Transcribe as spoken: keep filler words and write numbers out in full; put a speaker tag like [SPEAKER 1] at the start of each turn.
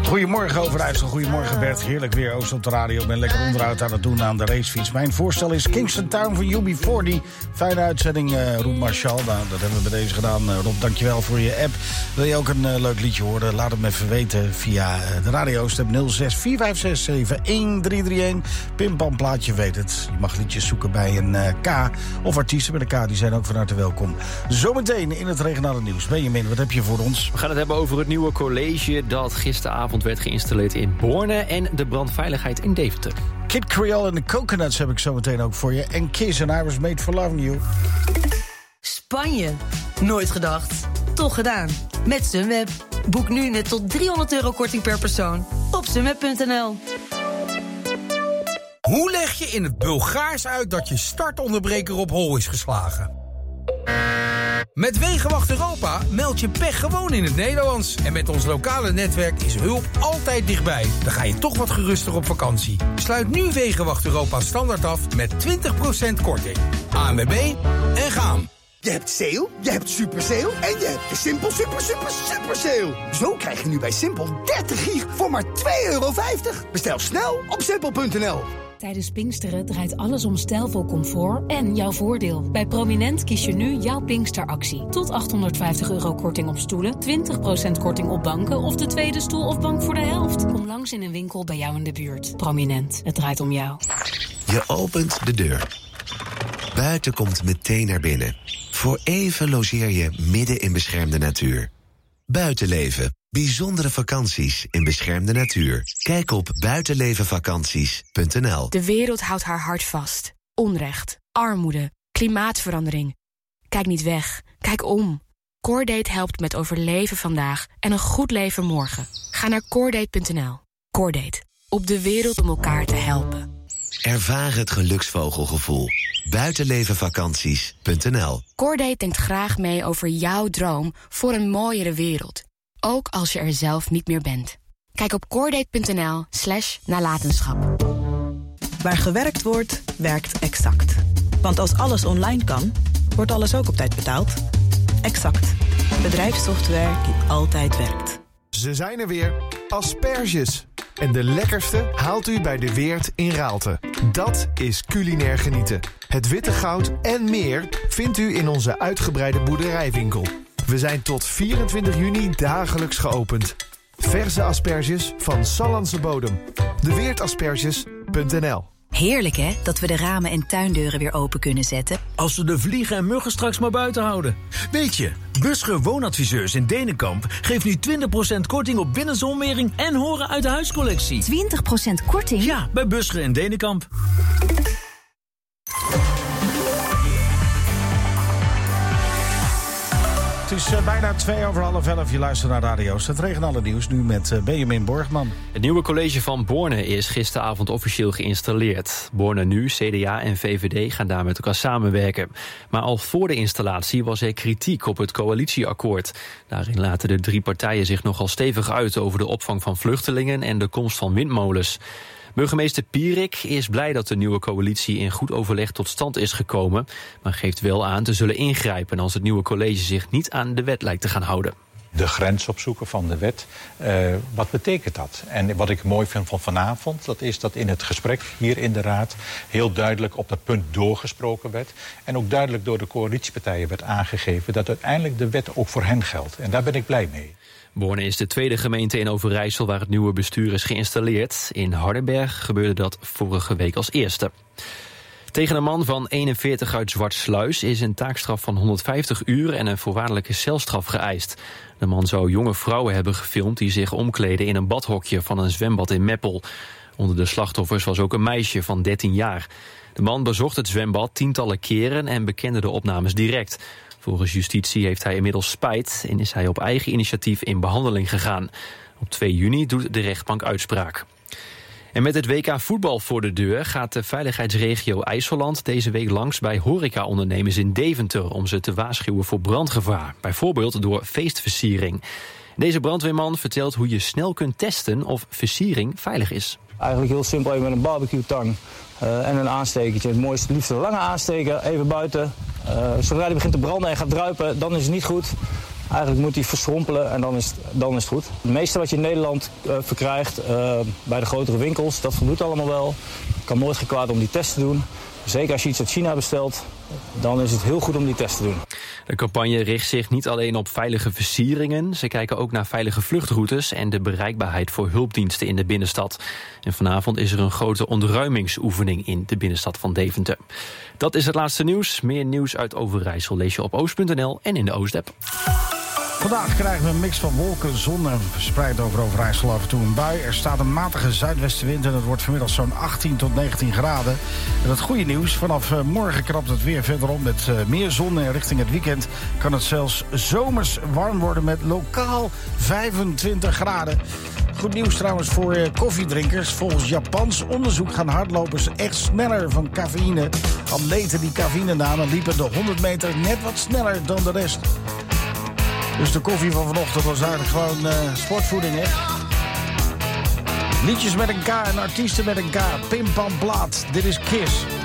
[SPEAKER 1] Goedemorgen Overijssel, goedemorgen Bert. Heerlijk weer Oost op de radio. Ik ben lekker onderhoud aan het doen aan de racefiets. Mijn voorstel is Kingston Town van U B veertig. Fijne uitzending, uh, Rob Marshall. Nou, dat hebben we bij deze gedaan. Uh, Rob, dankjewel voor je app. Wil je ook een uh, leuk liedje horen? Laat het me even weten via uh, de radiostep nul zes vier vijf zes zeven een drie drie een. Pimpam plaatje weet het. Je mag liedjes zoeken bij een uh, K. Of artiesten met een K, die zijn ook van harte welkom. Zometeen in het regionale nieuws. Benjamin, wat heb je voor ons?
[SPEAKER 2] We gaan het hebben over het nieuwe college dat gisteravond werd geïnstalleerd in Borne en de brandveiligheid in Deventer.
[SPEAKER 1] Kid Creole en de Coconuts heb ik zo meteen ook voor je. En Kiss and I Was Made for Loving You.
[SPEAKER 3] Spanje. Nooit gedacht. Toch gedaan. Met Sunweb. Boek nu net tot driehonderd euro korting per persoon op sunweb punt n l.
[SPEAKER 4] Hoe leg je in het Bulgaars uit dat je startonderbreker op hol is geslagen? Met Wegenwacht Europa meld je pech gewoon in het Nederlands. En met ons lokale netwerk is hulp altijd dichtbij. Dan ga je toch wat geruster op vakantie. Sluit nu Wegenwacht Europa standaard af met twintig procent korting. A N W B en gaan.
[SPEAKER 5] Je hebt sale, je hebt super sale en je hebt de Simpel super super super sale. Zo krijg je nu bij Simpel dertig gig voor maar twee euro vijftig. Bestel snel op simpel punt n l.
[SPEAKER 6] Tijdens Pinksteren draait alles om stijlvol comfort en jouw voordeel. Bij Prominent kies je nu jouw Pinksteractie. Tot achthonderdvijftig euro korting op stoelen, twintig procent korting op banken of de tweede stoel of bank voor de helft. Kom langs in een winkel bij jou in de buurt. Prominent, het draait om jou.
[SPEAKER 7] Je opent de deur. Buiten komt meteen naar binnen. Voor even logeer je midden in beschermde natuur. Buitenleven. Bijzondere vakanties in beschermde natuur. Kijk op buitenlevenvakanties punt n l.
[SPEAKER 8] De wereld houdt haar hart vast. Onrecht, armoede, klimaatverandering. Kijk niet weg, kijk om. Cordate helpt met overleven vandaag en een goed leven morgen. Ga naar cordate punt n l. Cordate, op de wereld om elkaar te helpen.
[SPEAKER 7] Ervaar het geluksvogelgevoel. buitenlevenvakanties punt n l.
[SPEAKER 8] Cordate denkt graag mee over jouw droom voor een mooiere wereld. Ook als je er zelf niet meer bent. Kijk op cordate punt n l slash nalatenschap.
[SPEAKER 9] Waar gewerkt wordt, werkt Exact. Want als alles online kan, wordt alles ook op tijd betaald. Exact. Bedrijfssoftware die altijd werkt.
[SPEAKER 10] Ze zijn er weer. Asperges. En de lekkerste haalt u bij De Weert in Raalte. Dat is culinair genieten. Het witte goud en meer vindt u in onze uitgebreide boerderijwinkel. We zijn tot vierentwintig juni dagelijks geopend. Verse asperges van Sallandse bodem. de weert asperges punt n l.
[SPEAKER 11] Heerlijk hè, dat we de ramen en tuindeuren weer open kunnen zetten.
[SPEAKER 12] Als we de vliegen en muggen straks maar buiten houden. Weet je, Buscher Woonadviseurs in Denenkamp geeft nu twintig procent korting op binnenzonwering en horen uit de huiscollectie.
[SPEAKER 11] twintig procent korting?
[SPEAKER 12] Ja, bij Buscher in Denenkamp.
[SPEAKER 1] Het is uh, bijna twee over half elf. Je luistert naar radio's. Het regionale nieuws nu met uh, Benjamin Borgman.
[SPEAKER 2] Het nieuwe college van Borne is gisteravond officieel geïnstalleerd. Borne Nu, C D A en V V D gaan daar met elkaar samenwerken. Maar al voor de installatie was er kritiek op het coalitieakkoord. Daarin laten de drie partijen zich nogal stevig uit over de opvang van vluchtelingen en de komst van windmolens. Burgemeester Pierik is blij dat de nieuwe coalitie in goed overleg tot stand is gekomen, maar geeft wel aan te zullen ingrijpen als het nieuwe college zich niet aan de wet lijkt te gaan houden.
[SPEAKER 13] De grens opzoeken van de wet, uh, wat betekent dat? En wat ik mooi vind van vanavond, dat is dat in het gesprek hier in de Raad heel duidelijk op dat punt doorgesproken werd. En ook duidelijk door de coalitiepartijen werd aangegeven dat uiteindelijk de wet ook voor hen geldt. En daar ben ik blij mee.
[SPEAKER 2] Borne is de tweede gemeente in Overijssel waar het nieuwe bestuur is geïnstalleerd. In Hardenberg gebeurde dat vorige week als eerste. Tegen een man van eenenveertig uit Zwartsluis is een taakstraf van honderdvijftig uur en een voorwaardelijke celstraf geëist. De man zou jonge vrouwen hebben gefilmd die zich omkleden in een badhokje van een zwembad in Meppel. Onder de slachtoffers was ook een meisje van dertien jaar. De man bezocht het zwembad tientallen keren en bekende de opnames direct. Volgens justitie heeft hij inmiddels spijt en is hij op eigen initiatief in behandeling gegaan. Op twee juni doet de rechtbank uitspraak. En met het W K voetbal voor de deur gaat de veiligheidsregio IJsseland deze week langs bij horecaondernemers in Deventer om ze te waarschuwen voor brandgevaar, bijvoorbeeld door feestversiering. Deze brandweerman vertelt hoe je snel kunt testen of versiering veilig is.
[SPEAKER 14] Eigenlijk heel simpel, even met een barbecue-tang uh, en een aanstekertje. Het mooiste, liefst een lange aansteker, even buiten. Uh, zodra die begint te branden en gaat druipen, dan is het niet goed. Eigenlijk moet die verschrompelen en dan is, het, dan is het goed. Het meeste wat je in Nederland uh, verkrijgt uh, bij de grotere winkels, dat voldoet allemaal wel. Het kan nooit geen kwaad om die test te doen. Zeker als je iets uit China bestelt, dan is het heel goed om die test te doen.
[SPEAKER 2] De campagne richt zich niet alleen op veilige versieringen. Ze kijken ook naar veilige vluchtroutes en de bereikbaarheid voor hulpdiensten in de binnenstad. En vanavond is er een grote ontruimingsoefening in de binnenstad van Deventer. Dat is het laatste nieuws. Meer nieuws uit Overijssel lees je op oost punt n l en in de Oost-app.
[SPEAKER 1] Vandaag krijgen we een mix van wolken, zon en verspreid over Overijssel af en toe een bui. Er staat een matige zuidwestenwind en het wordt vanmiddag zo'n achttien tot negentien graden. En het goede nieuws, vanaf morgen krabt het weer verder op met meer zon. En richting het weekend kan het zelfs zomers warm worden met lokaal vijfentwintig graden. Goed nieuws trouwens voor koffiedrinkers. Volgens Japans onderzoek gaan hardlopers echt sneller van cafeïne. Atleten die cafeïne namen liepen de honderd meter net wat sneller dan de rest. Dus de koffie van vanochtend was eigenlijk gewoon uh, sportvoeding, hè? Liedjes met een K en artiesten met een K. Pim Pam Plaat. Dit is Kiss.